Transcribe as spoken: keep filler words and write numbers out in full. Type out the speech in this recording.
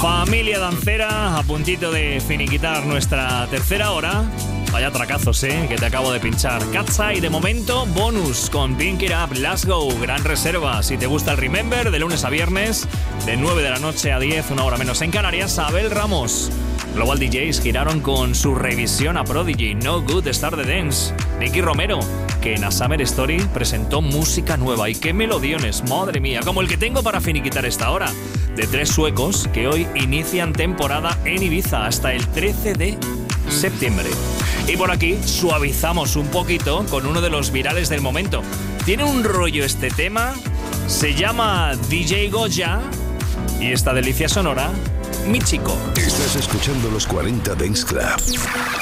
Familia dancera, a puntito de finiquitar nuestra tercera hora. Vaya tracazos, ¿eh? Que te acabo de pinchar. Catsa y de momento, bonus con Pink It Up, Let's Go, gran reserva. Si te gusta el Remember, de lunes a viernes, de nueve de la noche a diez, una hora menos en Canarias, Abel Ramos. Global D Js giraron con su revisión a Prodigy, No Good Star the Dance. Nicky Romero, que en A Summer Story presentó música nueva. Y qué melodiones, madre mía, como el que tengo para finiquitar esta hora. De tres suecos que hoy inician temporada en Ibiza hasta el trece de septiembre. Y por aquí suavizamos un poquito con uno de los virales del momento. Tiene un rollo este tema, se llama D J Goya y esta delicia sonora, Mi Chico. Estás escuchando los cuarenta Dance Club.